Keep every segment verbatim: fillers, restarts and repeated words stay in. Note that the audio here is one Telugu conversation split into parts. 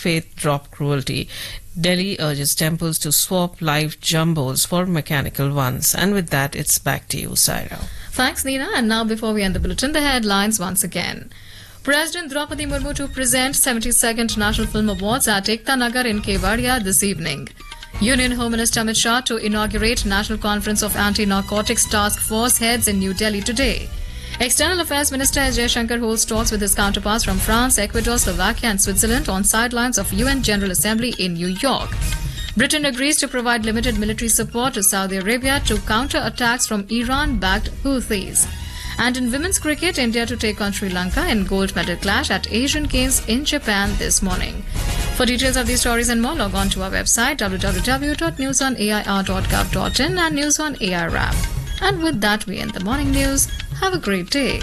faith drop cruelty. Delhi urges temples to swap live jumbos for mechanical ones. And with that, it's back to you, Saira. Thanks, Nina. And now, before we end the bulletin, the headlines once again. President Draupadi Murmu to present seventy-second National Film Awards at Ekta Nagar in Kevadia this evening. Union Home Minister Amit Shah to inaugurate National Conference of Anti-Narcotics Task Force heads in New Delhi today. External Affairs Minister S. Jaishankar holds talks with his counterparts from France, Ecuador, Slovakia and Switzerland on sidelines of U N General Assembly in New York. Britain agrees to provide limited military support to Saudi Arabia to counter attacks from Iran-backed Houthis. And in women's cricket, India to take on Sri Lanka in gold medal clash at Asian Games in Japan this morning. For details of these stories and more, log on to our website w w w dot news on a i r dot gov dot in and News on A I R app. And with that, we end the morning news. Have a great day.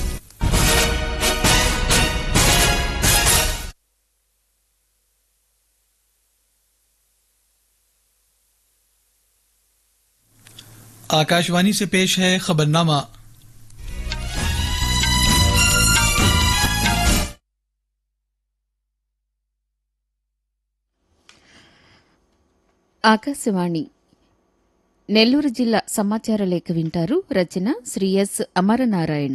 Akashvani से पेश है खबरनामा। ఆకాశవాణి నెల్లూరు జిల్లా సమాచార లేఖ వింటారు. రచన శ్రీ ఎస్ అమరనారాయణ.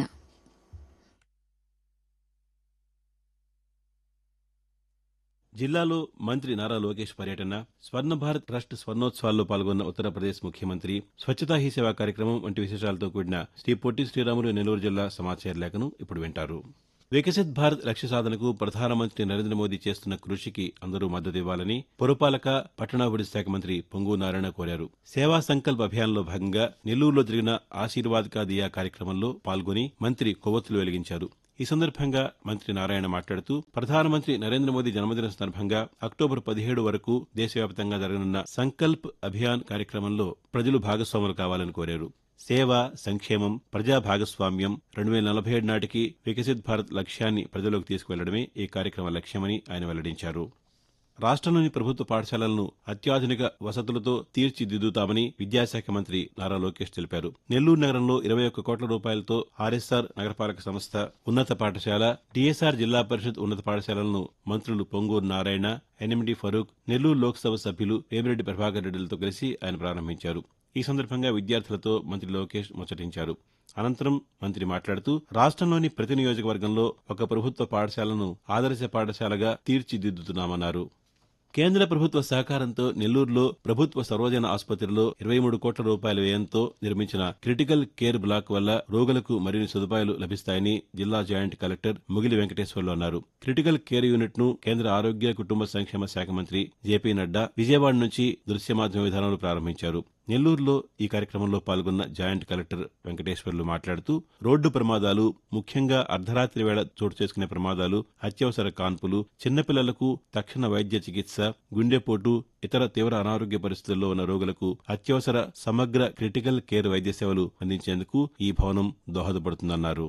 జిల్లాలో మంత్రి నారా లోకేష్ పర్యటన, స్వర్ణ భారత్ ట్రస్ట్ స్వర్ణోత్సవాల్లో పాల్గొన్న ఉత్తరప్రదేశ్ ముఖ్యమంత్రి, స్వచ్ఛతా హీ సేవా కార్యక్రమం వంటి విశేషాలతో కూడిన శ్రీ పొట్టి శ్రీరాములు నెల్లూరు జిల్లా సమాచార లేఖను ఇప్పుడు వింటారు. వికసిత్ భారత్ లక్ష్య సాధనకు ప్రధానమంత్రి నరేంద్ర మోదీ చేస్తున్న కృషికి అందరూ మద్దతివ్వాలని పురపాలక పట్టణాభివృద్ధి శాఖ మంత్రి పొంగు నారాయణ కోరారు. సేవా సంకల్ప్ అభియాన్లో భాగంగా నెల్లూరులో జరిగిన ఆశీర్వాద్ కా దియా కార్యక్రమంలో పాల్గొని మంత్రి కొవ్వొత్తులు వెలిగించారు. ఈ సందర్భంగా మంత్రి నారాయణ మాట్లాడుతూ ప్రధానమంత్రి నరేంద్ర మోదీ జన్మదిన సందర్భంగా అక్టోబర్ పదిహేడు వరకు దేశవ్యాప్తంగా జరగనున్న సంకల్ప్ అభియాన్ కార్యక్రమంలో ప్రజలు భాగస్వాములు కావాలని కోరారు. సేవ, సంక్షేమం, ప్రజా భాగస్వామ్యం రెండు వేల నలభై ఏడు నాటికి వికసిత్ భారత్ లక్ష్యాన్ని ప్రజల్లోకి తీసుకువెళ్లడమే ఈ కార్యక్రమ లక్ష్యమని ఆయన వెల్లడించారు. రాష్ట్రంలోని ప్రభుత్వ పాఠశాలలను అత్యాధునిక వసతులతో తీర్చిదిద్దుతామని విద్యాశాఖ మంత్రి నారా లోకేష్ తెలిపారు. నెల్లూరు నగరంలో ఇరవై ఒక్క కోట్ల రూపాయలతో ఆర్ఎస్ఆర్ నగరపాలక సంస్థ ఉన్నత పాఠశాల, టీఎస్ఆర్ జిల్లా పరిషత్ ఉన్నత పాఠశాలలను మంత్రులు పొంగూరు నారాయణ, ఎన్ఎండి ఫరూక్, నెల్లూరు లోక్సభ సభ్యులు వేమిరెడ్డి ప్రభాకర్ రెడ్డిలతో కలిసి ఆయన ప్రారంభించారు. ఈ సందర్భంగా విద్యార్థులతో మంత్రి లోకేష్ ముచ్చటించారు. అనంతరం మంత్రి మాట్లాడుతూ రాష్ట్రంలోని ప్రతి నియోజకవర్గంలో ఒక ప్రభుత్వ పాఠశాలను ఆదర్శ పాఠశాలగా తీర్చిదిద్దుతున్నామన్నారు. కేంద్ర ప్రభుత్వ సహకారంతో నెల్లూరులో ప్రభుత్వ సర్వజన ఆసుపత్రిలో ఇరవై మూడు కోట్ల రూపాయల వ్యయంతో నిర్మించిన క్రిటికల్ కేర్ బ్లాక్ వల్ల రోగులకు మరిన్ని సదుపాయాలు లభిస్తాయని జిల్లా జాయింట్ కలెక్టర్ ముగిలి వెంకటేశ్వర్లు అన్నారు. క్రిటికల్ కేర్ యూనిట్ ను కేంద్ర ఆరోగ్య కుటుంబ సంక్షేమ శాఖ మంత్రి జేపీ నడ్డా విజయవాడ నుంచి దృశ్య మాధ్యమ విధానంలో ప్రారంభించారు. నెల్లూరులో ఈ కార్యక్రమంలో పాల్గొన్న జాయింట్ కలెక్టర్ వెంకటేశ్వర్లు మాట్లాడుతూ రోడ్డు ప్రమాదాలు, ముఖ్యంగా అర్ధరాత్రి వేళ చోటు చేసుకునే ప్రమాదాలు, అత్యవసర కాన్పులు, చిన్నపిల్లలకు తక్షణ వైద్య చికిత్స, గుండెపోటు, ఇతర తీవ్ర అనారోగ్య పరిస్థితుల్లో ఉన్న రోగులకు అత్యవసర సమగ్ర క్రిటికల్ కేర్ వైద్య సేవలు అందించేందుకు ఈ భవనం దోహదపడుతుందన్నారు.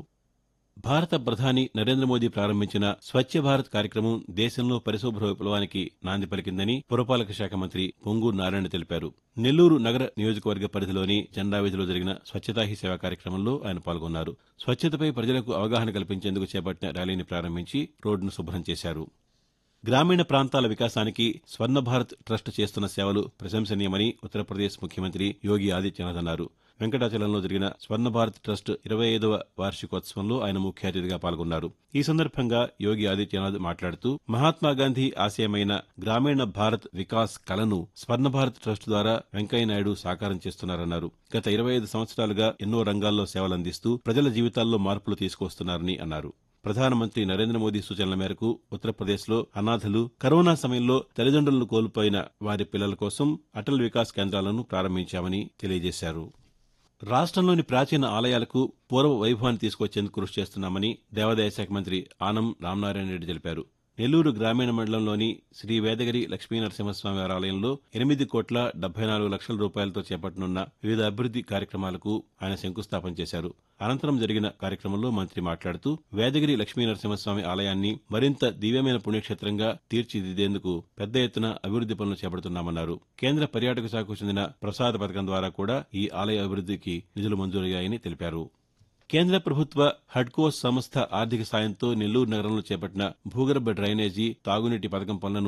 భారత ప్రధాని నరేంద్ర మోదీ ప్రారంభించిన స్వచ్ఛ భారత్ కార్యక్రమం దేశంలో పరిశుభ్ర విప్లవానికి నాంది పలికిందని పురపాలక శాఖ మంత్రి పొంగూరు నారాయణ తెలిపారు. నెల్లూరు నగర నియోజకవర్గ పరిధిలోని జెండా వీధిలో జరిగిన స్వచ్ఛతా హీ సేవా కార్యక్రమంలో ఆయన పాల్గొన్నారు. స్వచ్ఛతపై ప్రజలకు అవగాహన కల్పించేందుకు చేపట్టిన ర్యాలీని ప్రారంభించి రోడ్డును శుభ్రం చేశారు. గ్రామీణ ప్రాంతాల వికాసానికి స్వర్ణ భారత్ ట్రస్ట్ చేస్తున్న సేవలు ప్రశంసనీయమని ఉత్తరప్రదేశ్ ముఖ్యమంత్రి యోగి ఆదిత్యనాథ్ అన్నారు. వెంకటాచలంలో జరిగిన స్వర్ణ భారత్ ట్రస్ట్ ఇరవై ఐదవ వార్షికోత్సవంలో ఆయన ముఖ్య అతిథిగా పాల్గొన్నారు. ఈ సందర్భంగా యోగి ఆదిత్యనాథ్ మాట్లాడుతూ మహాత్మాగాంధీ ఆశయమైన గ్రామీణ భారత్ వికాస్ కలను స్వర్ణ భారత్ ట్రస్ట్ ద్వారా వెంకయ్యనాయుడు సాకారం చేస్తున్నారన్నారు. గత ఇరవై ఐదు సంవత్సరాలుగా ఎన్నో రంగాల్లో సేవలందిస్తూ ప్రజల జీవితాల్లో మార్పులు తీసుకొస్తున్నారని అన్నారు. ప్రధానమంత్రి నరేంద్ర మోదీ సూచనల మేరకు ఉత్తరప్రదేశ్లో అనాథలు, కరోనా సమయంలో తల్లిదండ్రులను కోల్పోయిన వారి పిల్లల కోసం అటల్ వికాస్ కేంద్రాలను ప్రారంభించామని తెలియజేశారు. రాష్ట్రంలోని ప్రాచీన ఆలయాలకు పూర్వ వైభవాన్ని తీసుకొచ్చేందుకు కృషి చేస్తున్నామని దేవాదాయ శాఖ మంత్రి ఆనం రామనారాయణ రెడ్డి తెలిపారు. నెల్లూరు గ్రామీణ మండలంలోని శ్రీ వేదగిరి లక్ష్మీ నరసింహస్వామి వారి ఆలయంలో ఎనిమిది కోట్ల డెబ్బై నాలుగు లక్షల రూపాయలతో చేపట్టనున్న వివిధ అభివృద్ది కార్యక్రమాలకు ఆయన శంకుస్థాపన చేశారు. అనంతరం జరిగిన కార్యక్రమంలో మంత్రి మాట్లాడుతూ వేదగిరి లక్ష్మీ నరసింహస్వామి ఆలయాన్ని మరింత దివ్యమైన పుణ్యక్షేత్రంగా తీర్చిదిద్దేందుకు పెద్ద ఎత్తున అభివృద్ది పనులు చేపడుతున్నామన్నారు. కేంద్ర పర్యాటక శాఖకు చెందిన ప్రసాద పథకం ద్వారా కూడా ఈ ఆలయ అభివృద్దికి నిధులు మంజూరయ్యాయని తెలిపారు. కేంద్ర ప్రభుత్వ హడ్కో సంస్థ ఆర్థిక సాయంతో నెల్లూరు నగరంలో చేపట్టిన భూగర్భ డ్రైనేజీ, తాగునీటి పథకం పనులను